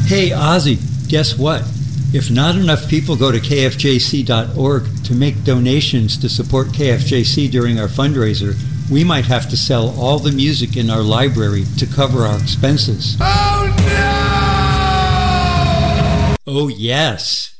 Hey, Ozzy, guess what? If not enough people go to kfjc.org to make donations to support KFJC during our fundraiser, we might have to sell all the music in our library to cover our expenses. Oh, no! Oh, yes.